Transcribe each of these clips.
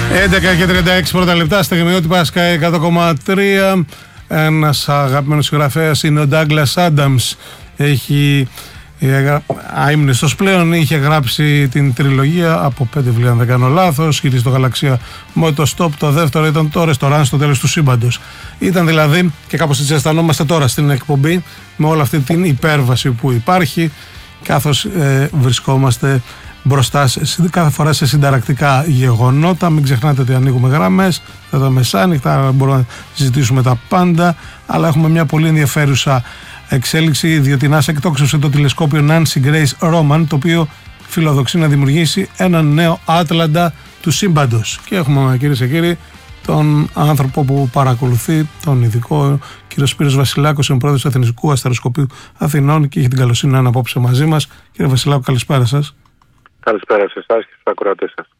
11 και 36 πρώτα λεπτά στα Γεμιότυπα Sky 100,3. Ένας αγαπημένος συγγραφέας είναι ο Ντάγκλας Άνταμς. Έχει αείμνηστος πλέον, είχε γράψει την τριλογία από 5 βιβλία, αν δεν κάνω λάθος. Χειρίζει το γαλαξία Μότο-Στοπ. Το δεύτερο ήταν το ρεστοράν στο τέλος του σύμπαντος. Ήταν δηλαδή, και κάπως έτσι αισθανόμαστε τώρα στην εκπομπή, με όλη αυτή την υπέρβαση που υπάρχει, καθώς βρισκόμαστε μπροστά κάθε φορά σε συνταρακτικά γεγονότα. Μην ξεχνάτε ότι ανοίγουμε γραμμές, θα τα μεσάνυχτα, μπορούμε να συζητήσουμε τα πάντα, αλλά έχουμε μια πολύ ενδιαφέρουσα εξέλιξη, διότι η NASA εκτόξευσε το τηλεσκόπιο Nancy Grace Roman, το οποίο φιλοδοξεί να δημιουργήσει έναν νέο Άτλαντα του σύμπαντος. Και έχουμε, κυρίες και κύριοι, τον άνθρωπο που παρακολουθεί, τον ειδικό, κύριο Σπύρος Βασιλάκος, είναι πρόεδρος του Εθνικού Αστεροσκοπείου Αθηνών και έχει την καλοσύνη να είναι απόψε μαζί μας. Κύριε Βασιλάκο, καλησπέρα σας. Καλησπέρα σε εσάς και στους ακροατές σας.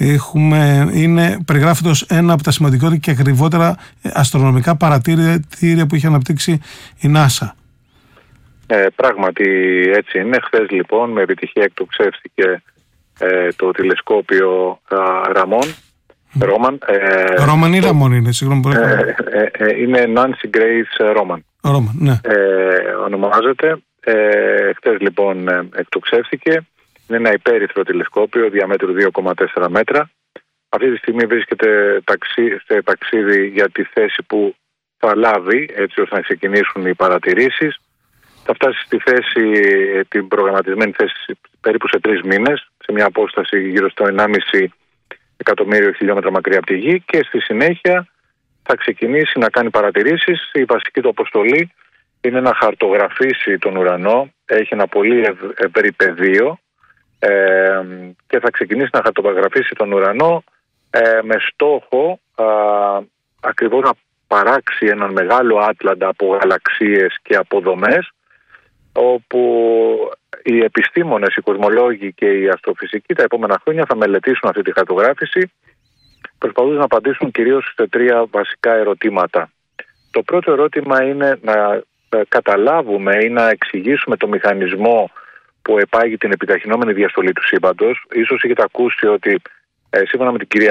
Περιγράφεται ως ένα από τα σημαντικότερα και ακριβότερα αστρονομικά παρατήρια που είχε αναπτύξει η NASA. Πράγματι έτσι είναι. Χθες λοιπόν με επιτυχία εκτοξεύτηκε το τηλεσκόπιο Roman. Roman ή Ramon είναι, συγγνώμη. Είναι Nancy Grace Roman. Roman, ναι. Ονομάζεται. Χθες λοιπόν εκτοξεύτηκε. Είναι ένα υπέρυθρο τηλεσκόπιο διαμέτρου 2,4 μέτρα. Αυτή τη στιγμή βρίσκεται σε ταξίδι για τη θέση που θα λάβει, έτσι ώστε να ξεκινήσουν οι παρατηρήσεις. Θα φτάσει στη θέση, την προγραμματισμένη θέση, περίπου σε 3 μήνες, σε μια απόσταση γύρω στο 1,5 εκατομμύριο χιλιόμετρα μακριά από τη Γη, και στη συνέχεια θα ξεκινήσει να κάνει παρατηρήσεις. Η βασική του αποστολή είναι να χαρτογραφήσει τον ουρανό. Έχει ένα πολύ ευρύ πεδίο και θα ξεκινήσει να χαρτογραφήσει τον ουρανό με στόχο ακριβώς να παράξει έναν μεγάλο άτλαντα από γαλαξίες και από δομές, όπου οι επιστήμονες, οι κοσμολόγοι και οι αστροφυσικοί τα επόμενα χρόνια θα μελετήσουν αυτή τη χαρτογράφηση, προσπαθούν να απαντήσουν κυρίως σε 3 βασικά ερωτήματα. Το πρώτο ερώτημα είναι να καταλάβουμε ή να εξηγήσουμε το μηχανισμό που επάγει την επιταχυνόμενη διαστολή του σύμπαντος. Ίσως έχετε ακούσει ότι σύμφωνα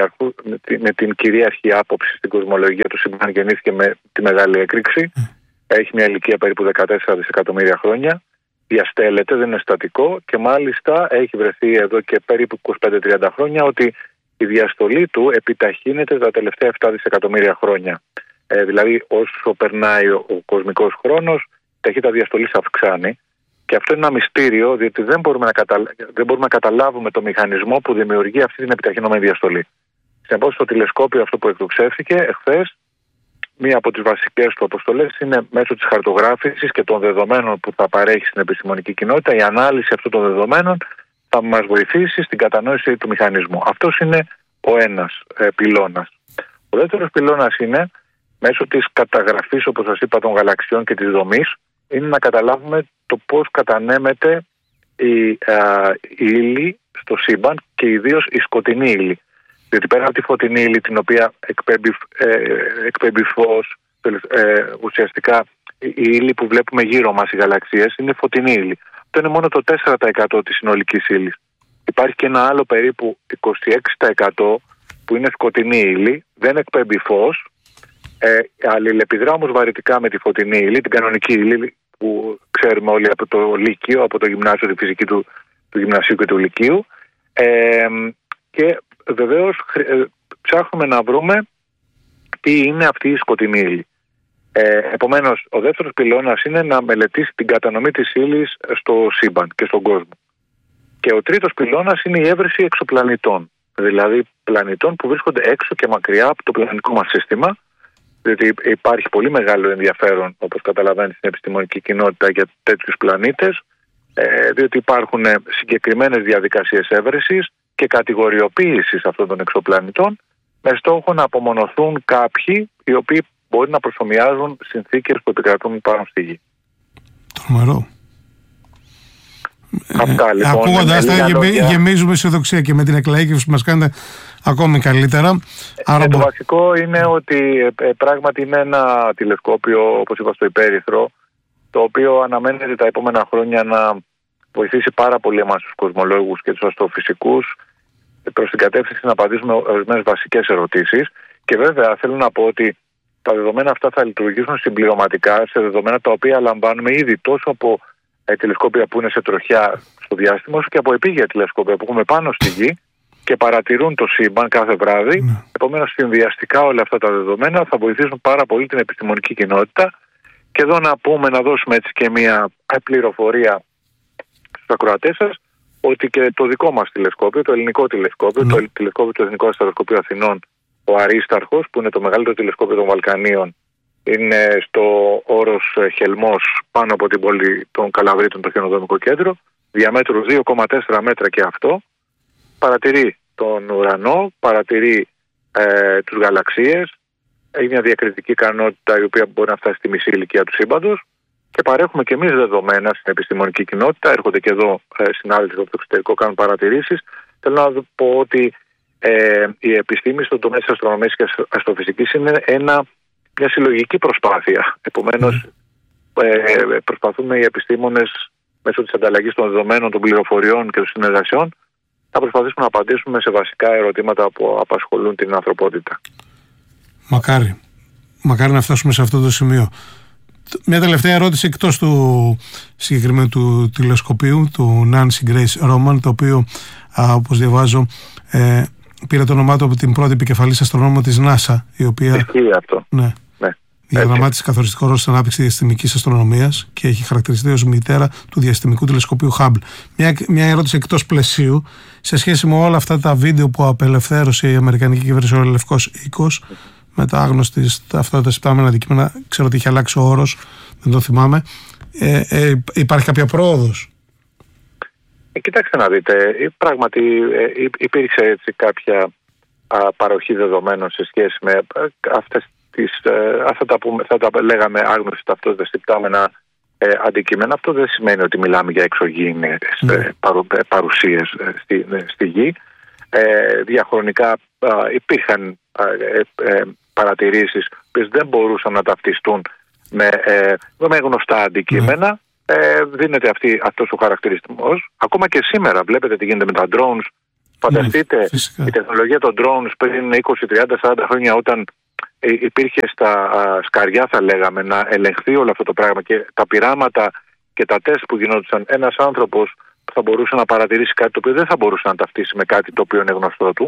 με την κυρίαρχη άποψη στην κοσμολογία, το σύμπαν γεννήθηκε με τη Μεγάλη Έκρηξη. Έχει μια ηλικία περίπου 14 δισεκατομμύρια χρόνια. Διαστέλλεται, δεν είναι στατικό, και μάλιστα έχει βρεθεί εδώ και περίπου 25-30 χρόνια ότι η διαστολή του επιταχύνεται τα τελευταία 7 δισεκατομμύρια χρόνια. Δηλαδή όσο περνάει ο κοσμικός χρόνος, η ταχύτητα διαστολής αυξάνει. Και αυτό είναι ένα μυστήριο, διότι δεν μπορούμε να καταλάβουμε το μηχανισμό που δημιουργεί αυτή την επιταχυνόμενη διαστολή. Συνεπώς, το τηλεσκόπιο αυτό που εκτοξεύθηκε εχθές, μία από τις βασικές του αποστολές είναι μέσω της χαρτογράφησης και των δεδομένων που θα παρέχει στην επιστημονική κοινότητα. Η ανάλυση αυτών των δεδομένων θα μας βοηθήσει στην κατανόηση του μηχανισμού. Αυτός είναι ο ένας πυλώνας. Ο δεύτερος πυλώνας είναι μέσω της καταγραφής, όπως σας είπα, των γαλαξιών και της δομής, είναι να καταλάβουμε το πώς κατανέμεται η ύλη στο σύμπαν και ιδίως η σκοτεινή ύλη. Διότι πέρα από τη φωτεινή ύλη, την οποία εκπέμπει φως, ουσιαστικά η ύλη που βλέπουμε γύρω μας, οι γαλαξίες, είναι φωτεινή ύλη. Αυτό είναι μόνο το 4% της συνολικής ύλης. Υπάρχει και ένα άλλο περίπου 26% που είναι σκοτεινή ύλη, δεν εκπέμπει φως, αλληλεπιδρά όμως βαρυτικά με τη φωτεινή ύλη, την κανονική ύλη που ξέρουμε όλοι από το Λύκειο, από το γυμνάσιο, τη φυσική του γυμνασίου και του Λυκείου, και βεβαίως ψάχνουμε να βρούμε τι είναι αυτή η σκοτεινή ύλη. Επομένως, ο δεύτερος πυλώνας είναι να μελετήσει την κατανομή της ύλης στο σύμπαν και στον κόσμο. Και ο τρίτος πυλώνας είναι η έβρεση εξωπλανητών, δηλαδή πλανητών που βρίσκονται έξω και μακριά από το πλανητικό μας σύστημα, διότι υπάρχει πολύ μεγάλο ενδιαφέρον, όπως καταλαβαίνει, στην επιστημονική κοινότητα για τέτοιους πλανήτες, διότι υπάρχουν συγκεκριμένες διαδικασίες έβρεσης και κατηγοριοποίησης αυτών των εξωπλανητών, με στόχο να απομονωθούν κάποιοι οι οποίοι μπορεί να προσομοιάζουν συνθήκες που επικρατούν πάνω στη Γη. Τρομερό. Αυτά λοιπόν. Ακούγοντας τα γεμίζουμε αισιοδοξία και με την εκλαίκευση που μας κάνετε ακόμη καλύτερα. Το βασικό είναι ότι πράγματι είναι ένα τηλεσκόπιο, όπως είπα, στο υπέρυθρο, το οποίο αναμένεται τα επόμενα χρόνια να βοηθήσει πάρα πολύ εμάς τους κοσμολόγους και τους αστροφυσικούς προς την κατεύθυνση να απαντήσουμε ορισμένες βασικές ερωτήσεις. Και βέβαια θέλω να πω ότι τα δεδομένα αυτά θα λειτουργήσουν συμπληρωματικά σε δεδομένα τα οποία λαμβάνουμε ήδη τόσο από τηλεσκόπια που είναι σε τροχιά στο διάστημα, όσο και από επίγεια τηλεσκόπια που έχουμε πάνω στη Γη και παρατηρούν το σύμπαν κάθε βράδυ. Επομένως, συνδυαστικά όλα αυτά τα δεδομένα θα βοηθήσουν πάρα πολύ την επιστημονική κοινότητα. Και εδώ να δώσουμε έτσι και μια πληροφορία στους ακροατές σας, ότι και το δικό μας τηλεσκόπιο, το ελληνικό τηλεσκόπιο, το τηλεσκόπιο του Εθνικού Αστροσκοπείου Αθηνών, ο Αρίσταρχος, που είναι το μεγαλύτερο τηλεσκόπιο των Βαλκανίων, είναι στο όρος Χελμός, πάνω από την πόλη των Καλαβρίτων, το χιονοδρομικό κέντρο, διαμέτρου 2,4 μέτρα και αυτό, παρατηρεί τον ουρανό, παρατηρεί τους γαλαξίες, έχει μια διακριτική ικανότητα η οποία μπορεί να φτάσει στη μισή ηλικία του σύμπαντος και παρέχουμε και εμείς δεδομένα στην επιστημονική κοινότητα. Έρχονται και εδώ συνάδελφοι από το εξωτερικό, κάνουν παρατηρήσεις. Θέλω να πω ότι η επιστήμη στον τομέα της αστρονομίας και αστροφυσικής είναι μια συλλογική προσπάθεια. Επομένως, προσπαθούμε οι επιστήμονες μέσω της ανταλλαγής των δεδομένων, των πληροφοριών και των συνεργασιών να προσπαθήσουμε να απαντήσουμε σε βασικά ερωτήματα που απασχολούν την ανθρωπότητα. Μακάρι να φτάσουμε σε αυτό το σημείο. Μια τελευταία ερώτηση εκτός του συγκεκριμένου του τηλεσκοπίου, του Nancy Grace Roman, το οποίο, όπως διαβάζω, πήρε το όνομά του από την πρώτη επικεφαλής αστρονόμο της NASA, η οποία διαδραμάτισε καθοριστικό ρόλο στην ανάπτυξη της διαστημικής αστρονομίας και έχει χαρακτηριστεί ως μητέρα του διαστημικού τηλεσκοπίου Hubble. Μια ερώτηση εκτός πλαισίου, σε σχέση με όλα αυτά τα βίντεο που απελευθέρωσε η Αμερικανική κυβέρνηση, ο Λευκός Οίκος, με τα άγνωστη αυτά τα συμπτάμενα αντικείμενα, ξέρω ότι είχε αλλάξει ο όρος, δεν το θυμάμαι. Υπάρχει κάποια πρόοδος? Κοιτάξτε να δείτε, πράγματι υπήρξε έτσι κάποια παροχή δεδομένων σε σχέση με αυτά θα τα λέγαμε άγνωστη ταυτότητα συμπτάμενα αντικείμενα. Αυτό δεν σημαίνει ότι μιλάμε για εξωγήινες παρουσίες στη Γη. Διαχρονικά υπήρχαν παρατηρήσεις που δεν μπορούσαν να ταυτιστούν με γνωστά αντικείμενα. Δίνεται αυτός ο χαρακτηρισμός. Ακόμα και σήμερα βλέπετε τι γίνεται με τα drones. Φανταστείτε η τεχνολογία των drones πριν 20, 30, 40 χρόνια, όταν υπήρχε στα σκαριά, θα λέγαμε, να ελεγχθεί όλο αυτό το πράγμα και τα πειράματα και τα τεστ που γινόντουσαν, ένας άνθρωπος θα μπορούσε να παρατηρήσει κάτι το οποίο δεν θα μπορούσε να ταυτίσει με κάτι το οποίο είναι γνωστό του.